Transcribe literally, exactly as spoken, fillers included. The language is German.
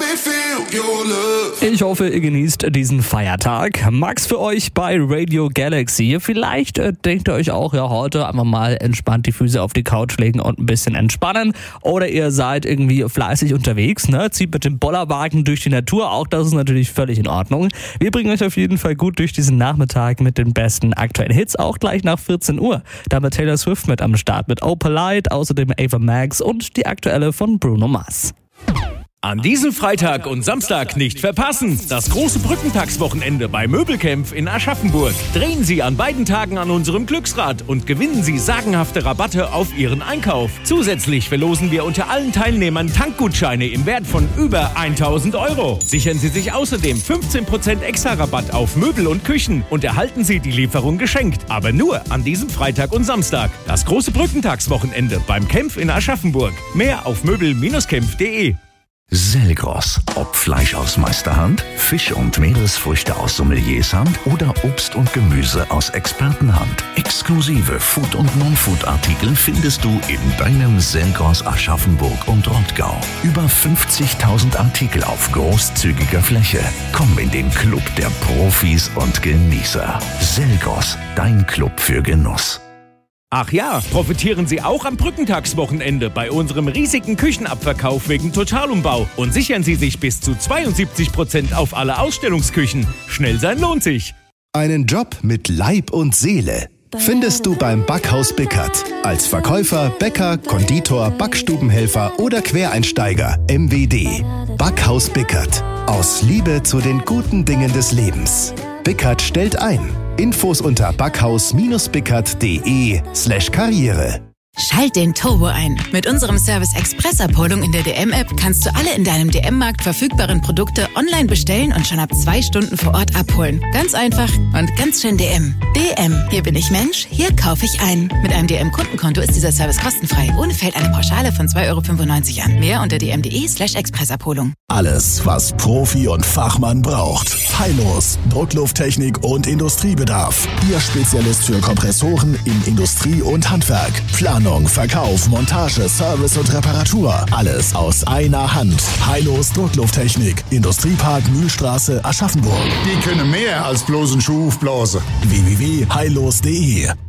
feel your love. Ich hoffe, ihr genießt diesen Feiertag. Max für euch bei Radio Galaxy. Vielleicht äh, denkt ihr euch auch, ja, heute einfach mal entspannt die Füße auf die Couch legen und ein bisschen entspannen. Oder ihr seid irgendwie fleißig unterwegs, ne? Zieht mit dem Bollerwagen durch die Natur. Auch das ist natürlich völlig in Ordnung. Wir bringen euch auf jeden Fall gut durch diesen Nachmittag mit den besten aktuellen Hits. Auch gleich nach vierzehn Uhr. Da mit Taylor Swift mit am Start mit Oh Polite, außerdem Ava Max und die aktuelle von Bruno Mars. An diesem Freitag und Samstag nicht verpassen. Das große Brückentagswochenende bei Möbelkämpf in Aschaffenburg. Drehen Sie an beiden Tagen an unserem Glücksrad und gewinnen Sie sagenhafte Rabatte auf Ihren Einkauf. Zusätzlich verlosen wir unter allen Teilnehmern Tankgutscheine im Wert von über tausend Euro. Sichern Sie sich außerdem fünfzehn Prozent extra Rabatt auf Möbel und Küchen und erhalten Sie die Lieferung geschenkt. Aber nur an diesem Freitag und Samstag. Das große Brückentagswochenende beim Kämpf in Aschaffenburg. Mehr auf möbel Bindestrich kämpf punkt de. Selgros. Ob Fleisch aus Meisterhand, Fisch und Meeresfrüchte aus Sommeliershand oder Obst und Gemüse aus Expertenhand. Exklusive Food- und Non-Food-Artikel findest du in deinem Selgros Aschaffenburg und Rottgau. Über fünfzigtausend Artikel auf großzügiger Fläche. Komm in den Club der Profis und Genießer. Selgros, dein Club für Genuss. Ach ja, profitieren Sie auch am Brückentagswochenende bei unserem riesigen Küchenabverkauf wegen Totalumbau und sichern Sie sich bis zu zweiundsiebzig Prozent auf alle Ausstellungsküchen. Schnell sein lohnt sich. Einen Job mit Leib und Seele findest du beim Backhaus Bickert. Als Verkäufer, Bäcker, Konditor, Backstubenhelfer oder Quereinsteiger. M W D. Backhaus Bickert. Aus Liebe zu den guten Dingen des Lebens. Bickert stellt ein. Infos unter backhaus-bickert.de slash Karriere. Schalt den Turbo ein. Mit unserem Service Express-Abholung in der D M-App kannst du alle in deinem D M-Markt verfügbaren Produkte online bestellen und schon ab zwei Stunden vor Ort abholen. Ganz einfach und ganz schön D M. D M, hier bin ich Mensch, hier kaufe ich ein. Mit einem D M-Kundenkonto ist dieser Service kostenfrei. Ohne fällt eine Pauschale von zwei Euro fünfundneunzig an. Mehr unter dm.de slash Expressabholung. Alles, was Profi und Fachmann braucht. Heilos, Drucklufttechnik und Industriebedarf. Ihr Spezialist für Kompressoren in Industrie und Handwerk. Planung, Verkauf, Montage, Service und Reparatur. Alles aus einer Hand. Heilos Drucklufttechnik. Industriepark Mühlstraße, Aschaffenburg. Die können mehr als bloß einen Schuh aufblasen. w w w punkt heilos punkt de